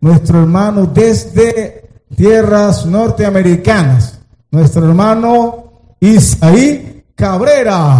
nuestro hermano desde tierras norteamericanas, nuestro hermano Isaí Cabrera.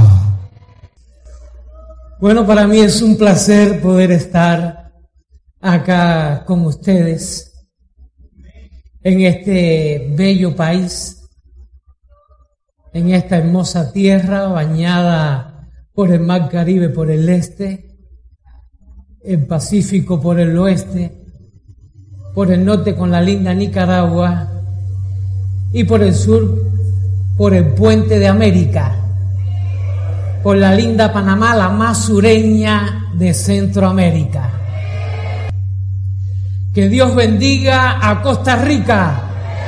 Bueno, para mí es un placer poder estar acá con ustedes en este bello país, en esta hermosa tierra bañada por el Mar Caribe por el este, el Pacífico por el oeste, por el norte con la linda Nicaragua y por el sur por el Puente de América, por la linda Panamá, la más sureña de Centroamérica. Que Dios bendiga a Costa Rica.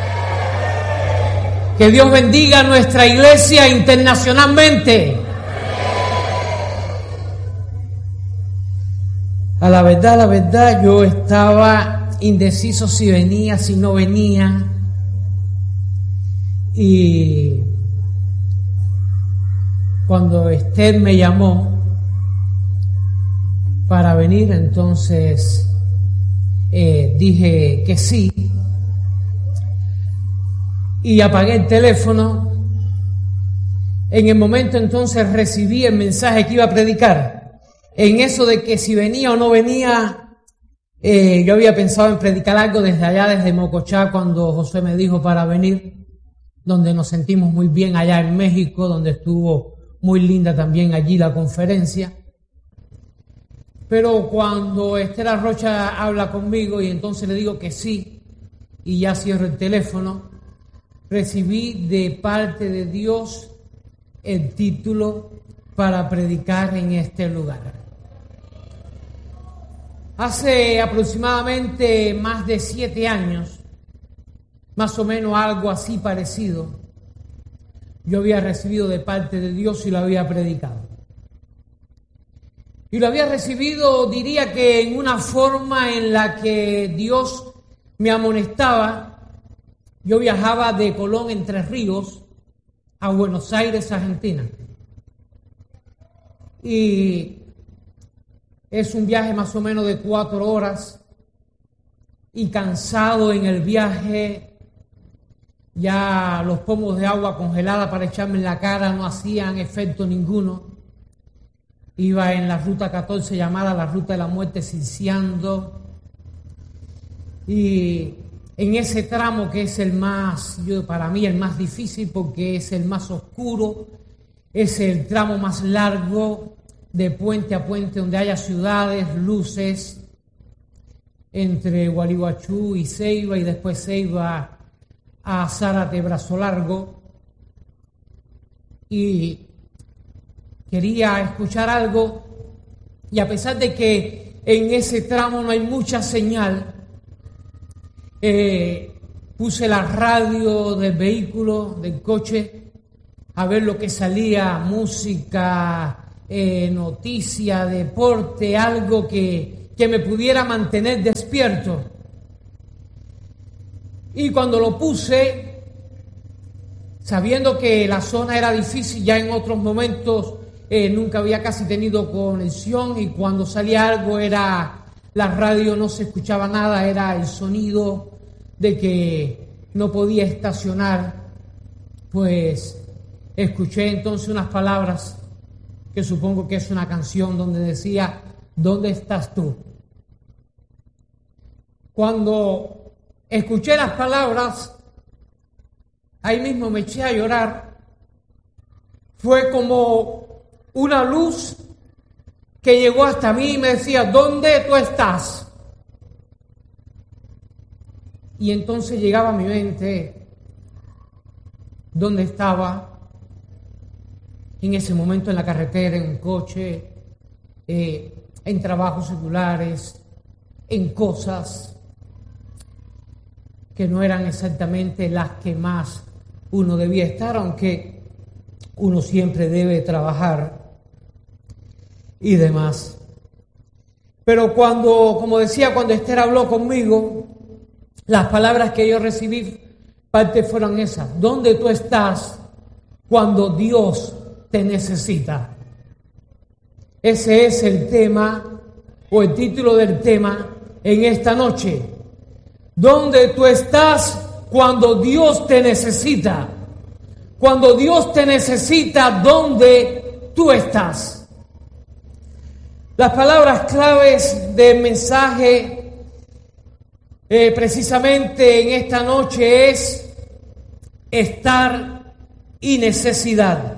Que Dios bendiga a nuestra iglesia internacionalmente. A la verdad, yo estaba indeciso si venía, si no venía. Y cuando Esther me llamó para venir, entonces dije que sí. Y apagué el teléfono. En el momento entonces recibí el mensaje que iba a predicar. En eso de que si venía o no venía, yo había pensado en predicar algo desde allá, desde Mocochá, cuando José me dijo para venir, donde nos sentimos muy bien allá en México, donde estuvo muy linda también allí la conferencia. Pero cuando Esther Arrocha habla conmigo y entonces le digo que sí, y ya cierro el teléfono, recibí de parte de Dios el título para predicar en este lugar. Hace aproximadamente más de 7 años, más o menos algo así parecido, yo había recibido de parte de Dios y lo había predicado. Y lo había recibido, diría que en una forma en la que Dios me amonestaba. Yo viajaba de Colón, Entre Ríos, a Buenos Aires, Argentina. Y es un viaje más o menos de 4 horas. Y cansado en el viaje, ya los pomos de agua congelada para echarme en la cara no hacían efecto ninguno. Iba en la ruta 14 llamada la Ruta de la Muerte, ciciando. Y en ese tramo que es el más, para mí el más difícil porque es el más oscuro, es el tramo más largo de puente a puente donde haya ciudades, luces, entre Gualeguaychú y Ceiba, y después Ceiba a Zárate, Brazo Largo. Y quería escuchar algo, y a pesar de que en ese tramo no hay mucha señal, puse la radio del vehículo, del coche, a ver lo que salía, música, noticia, deporte, algo que me pudiera mantener despierto. Y cuando lo puse, sabiendo que la zona era difícil, ya en otros momentos nunca había casi tenido conexión, y cuando salía algo era la radio, no se escuchaba nada, era el sonido de que no podía estacionar. Pues escuché entonces unas palabras que supongo que es una canción donde decía: ¿dónde estás tú? Cuando escuché las palabras, ahí mismo me eché a llorar. Fue como una luz que llegó hasta mí y me decía: ¿dónde tú estás? Y entonces llegaba a mi mente dónde estaba en ese momento, en la carretera, en un coche, en trabajos seculares, en cosas que no eran exactamente las que más uno debía estar, aunque uno siempre debe trabajar y demás. Pero como decía, cuando Esther habló conmigo, las palabras que yo recibí, parte fueron esas: ¿dónde tú estás cuando Dios te necesita? Ese es el tema, o el título del tema en esta noche: ¿Dónde tú estás cuando Dios te necesita? Cuando Dios te necesita, ¿dónde tú estás? Las palabras claves del mensaje precisamente en esta noche es estar y necesidad.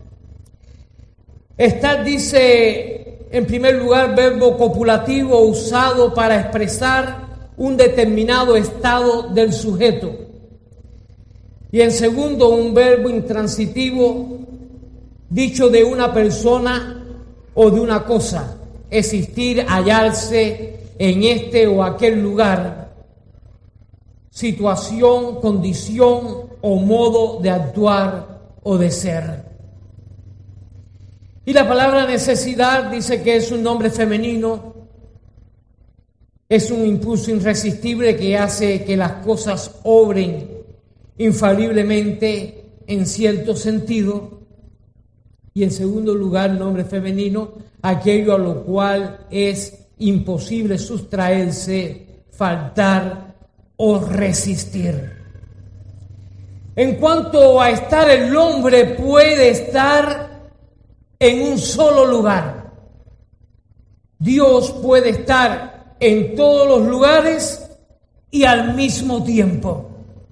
Estar dice en primer lugar verbo copulativo usado para expresar un determinado estado del sujeto. Y en segundo, un verbo intransitivo dicho de una persona o de una cosa. Existir, hallarse en este o aquel lugar. Situación, condición o modo de actuar o de ser. Y la palabra necesidad dice que es un nombre femenino. Es un impulso irresistible que hace que las cosas obren infaliblemente en cierto sentido. Y en segundo lugar, nombre femenino, aquello a lo cual es imposible sustraerse, faltar o resistir. En cuanto a estar, el hombre puede estar en un solo lugar. Dios puede estar en todos los lugares y al mismo tiempo.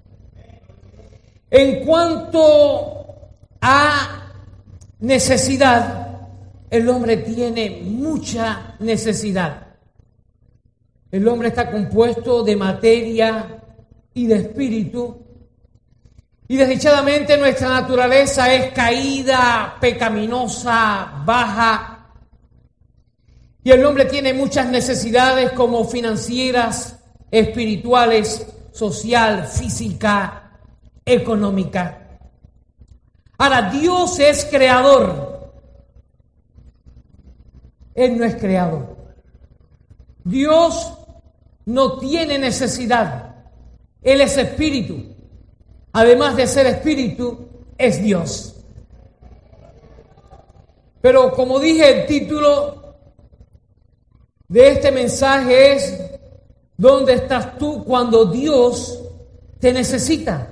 En cuanto a necesidad, el hombre tiene mucha necesidad. El hombre está compuesto de materia y de espíritu. Y desdichadamente nuestra naturaleza es caída, pecaminosa, baja. Y el hombre tiene muchas necesidades como financieras, espirituales, social, física, económica. Ahora, Dios es creador. Él no es creador. Dios no tiene necesidad. Él es espíritu. Además de ser espíritu, es Dios. Pero como dije, el título de este mensaje es ¿dónde estás tú cuando Dios te necesita?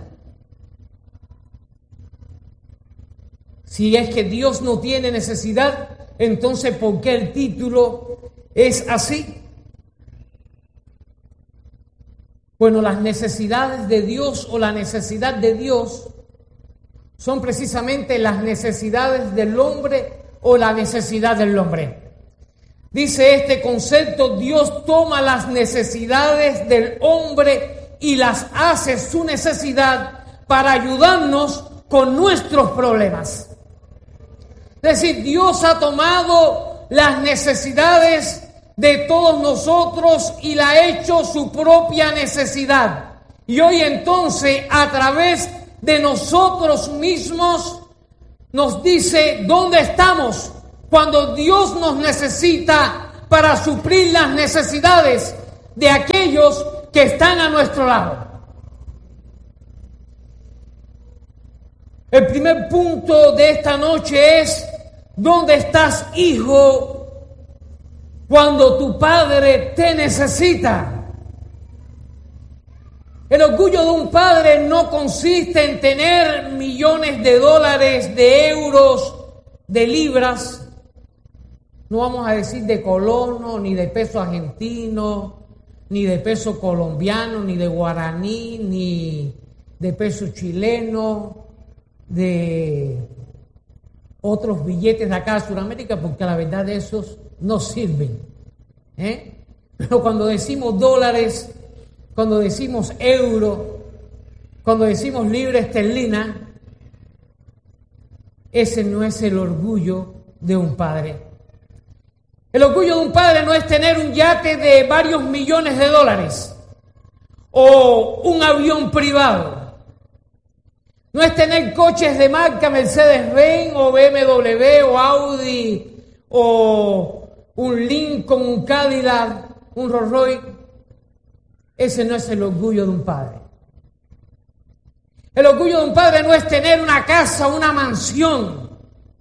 Si es que Dios no tiene necesidad, entonces ¿por qué el título es así? Bueno, las necesidades de Dios o la necesidad de Dios son precisamente las necesidades del hombre o la necesidad del hombre. Dice este concepto, Dios toma las necesidades del hombre y las hace su necesidad para ayudarnos con nuestros problemas. Es decir, Dios ha tomado las necesidades de todos nosotros y la ha hecho su propia necesidad. Y hoy entonces, a través de nosotros mismos, nos dice dónde estamos cuando Dios nos necesita para suplir las necesidades de aquellos que están a nuestro lado. El primer punto de esta noche es, ¿dónde estás, hijo, cuando tu padre te necesita? El orgullo de un padre no consiste en tener millones de dólares, de euros, de libras. No vamos a decir de colono, ni de peso argentino, ni de peso colombiano, ni de guaraní, ni de peso chileno, de otros billetes de acá de Sudamérica, porque la verdad de esos no sirven. Pero cuando decimos dólares, cuando decimos euro, cuando decimos libra esterlina, ese no es el orgullo de un padre. El orgullo de un padre no es tener un yate de varios millones de dólares o un avión privado. No es tener coches de marca Mercedes-Benz o BMW o Audi o un Lincoln, un Cadillac, un Rolls Royce. Ese no es el orgullo de un padre. El orgullo de un padre no es tener una casa, una mansión.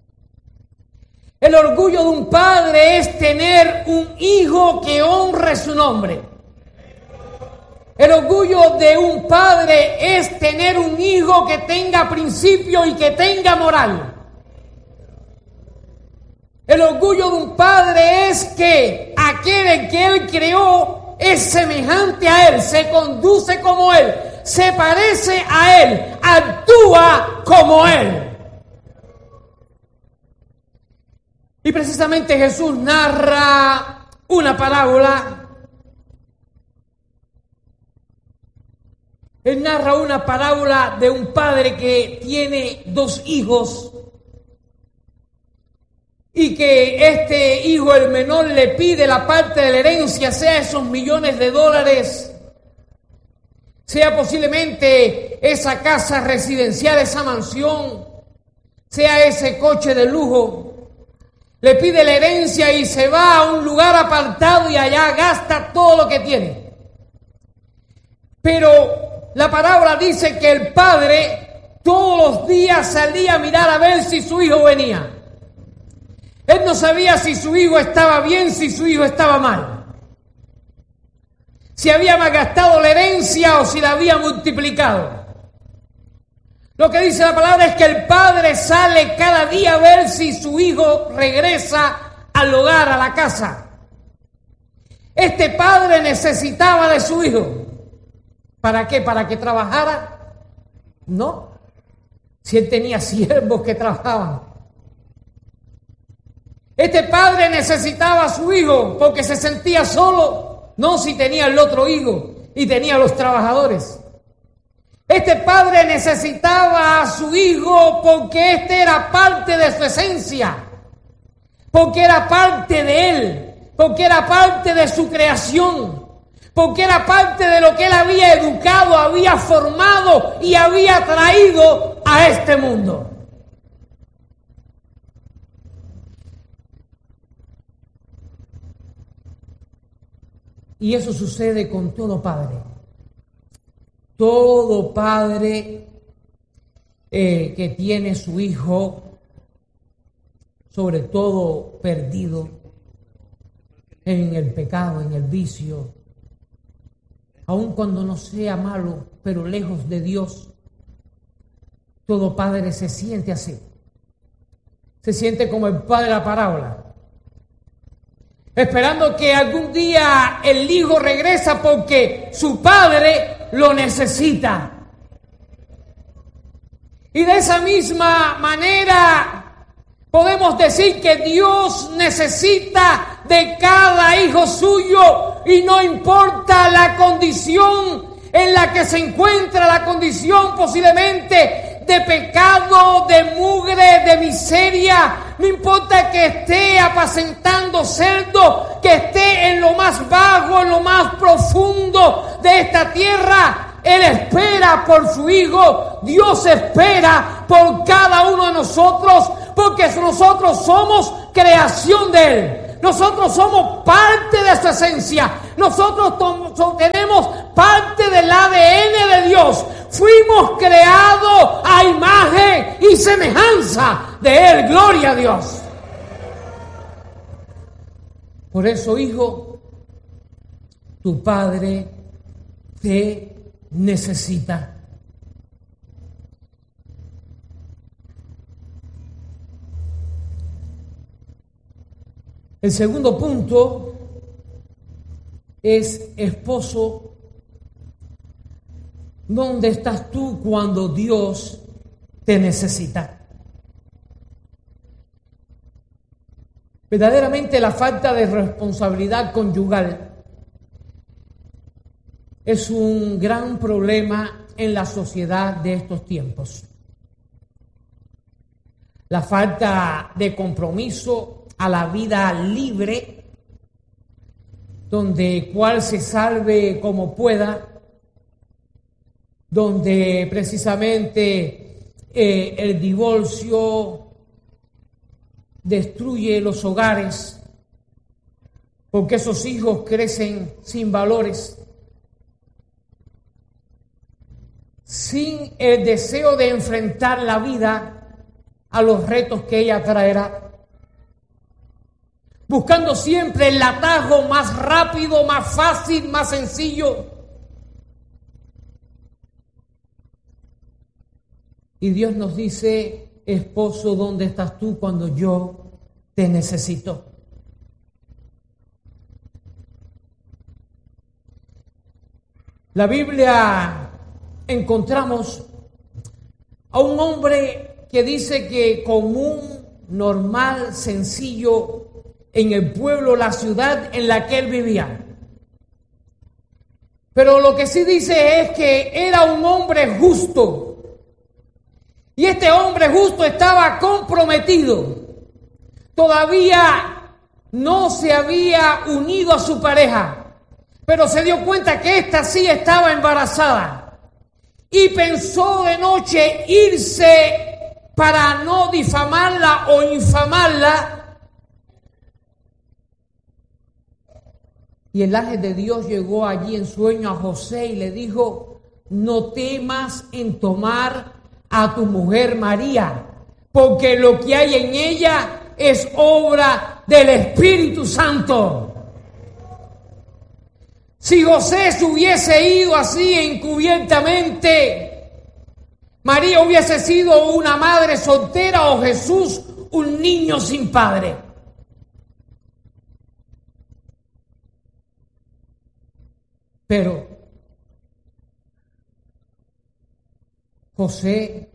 El orgullo de un padre es tener un hijo que honre su nombre. El orgullo orgullo de un padre es tener un hijo que tenga principio y que tenga moral. El orgullo de un padre es que aquel que él creó es semejante a él, se conduce como él, se parece a él, actúa como él. Y precisamente Jesús narra una parábola. Él narra una parábola de un padre que tiene 2 hijos y que este hijo, el menor, le pide la parte de la herencia, sea esos millones de dólares, sea posiblemente esa casa residencial, esa mansión, sea ese coche de lujo. Le pide la herencia y se va a un lugar apartado y allá gasta todo lo que tiene. Pero la parábola dice que el padre todos los días salía a mirar a ver si su hijo venía. Él no sabía si su hijo estaba bien, si su hijo estaba mal. Si había malgastado la herencia o si la había multiplicado. Lo que dice la palabra es que el padre sale cada día a ver si su hijo regresa al hogar, a la casa. Este padre necesitaba de su hijo. ¿Para qué? ¿Para que trabajara? No. Si él tenía siervos que trabajaban. Este padre necesitaba a su hijo porque se sentía solo. No, si tenía el otro hijo y tenía los trabajadores. Este padre necesitaba a su hijo porque este era parte de su esencia. Porque era parte de él. Porque era parte de su creación. Porque era parte de lo que él había educado, había formado y había traído a este mundo. Y eso sucede con todo padre. Todo padre que tiene su hijo, sobre todo perdido en el pecado, en el vicio, aun cuando no sea malo, pero lejos de Dios, todo padre se siente así. Se siente como el padre de la parábola, esperando que algún día el hijo regresa porque su padre lo necesita. Y de esa misma manera podemos decir que Dios necesita de cada hijo suyo y no importa la condición en la que se encuentra, la condición posiblemente de pecado, de mugre, de miseria. No importa que esté apacentando cerdo, que esté en lo más bajo, en lo más profundo de esta tierra. Él espera por su hijo. Dios espera por cada uno de nosotros, porque nosotros somos creación de Él. Nosotros somos parte de su esencia. Nosotros tenemos parte del ADN de Dios. Fuimos creados a imagen y semejanza de Él. Gloria a Dios. Por eso, hijo, tu padre te necesita. El segundo punto es: esposo, ¿dónde estás tú cuando Dios te necesita? Verdaderamente la falta de responsabilidad conyugal es un gran problema en la sociedad de estos tiempos. La falta de compromiso a la vida libre, donde cual se salve como pueda, donde precisamente el divorcio destruye los hogares, porque esos hijos crecen sin valores, sin el deseo de enfrentar la vida a los retos que ella traerá, buscando siempre el atajo más rápido, más fácil, más sencillo. Y Dios nos dice: esposo, ¿dónde estás tú cuando yo te necesito? La Biblia encontramos a un hombre que dice que común, normal, sencillo, en el pueblo, la ciudad en la que él vivía. Pero lo que sí dice es que era un hombre justo. Y este hombre justo estaba comprometido. Todavía no se había unido a su pareja, pero se dio cuenta que ésta sí estaba embarazada. Y pensó de noche irse para no difamarla o infamarla. Y el ángel de Dios llegó allí en sueño a José y le dijo: no temas en tomar a tu mujer María, porque lo que hay en ella es obra del Espíritu Santo. Si José se hubiese ido así encubiertamente, María hubiese sido una madre soltera o Jesús un niño sin padre. Pero José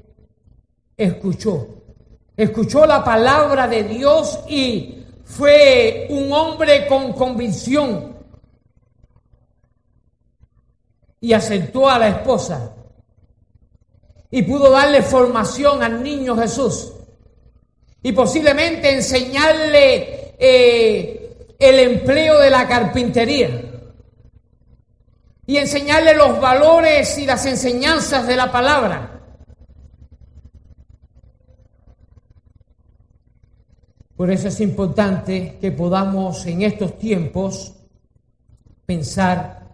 escuchó la palabra de Dios y fue un hombre con convicción y aceptó a la esposa y pudo darle formación al niño Jesús y posiblemente enseñarle el empleo de la carpintería y enseñarle los valores y las enseñanzas de la palabra. Por eso es importante que podamos en estos tiempos pensar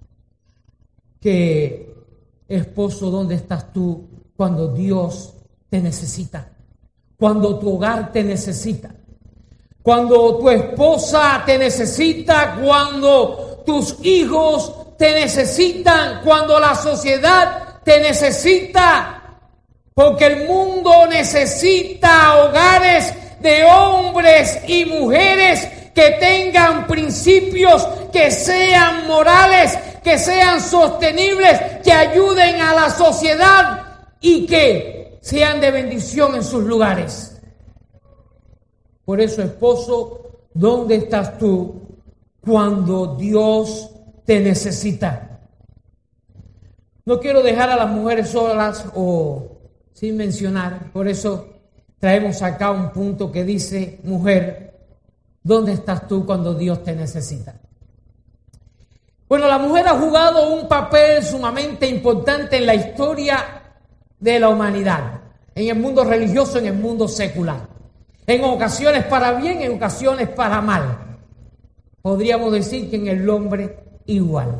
que, esposo, ¿dónde estás tú cuando Dios te necesita? Cuando tu hogar te necesita, cuando tu esposa te necesita, cuando tus hijos te necesitan, cuando la sociedad te necesita, porque el mundo necesita hogares de hombres y mujeres que tengan principios, que sean morales, que sean sostenibles, que ayuden a la sociedad y que sean de bendición en sus lugares. Por eso, esposo, ¿dónde estás tú cuando Dios te necesita? No quiero dejar a las mujeres solas o sin mencionar, por eso traemos acá un punto que dice: mujer, ¿dónde estás tú cuando Dios te necesita? Bueno, la mujer ha jugado un papel sumamente importante en la historia de la humanidad, en el mundo religioso, en el mundo secular, en ocasiones para bien, en ocasiones para mal. Podríamos decir que en el hombre igual.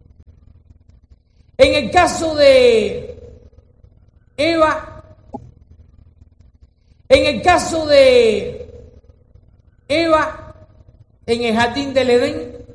En el caso de Eva, en el jardín del Edén,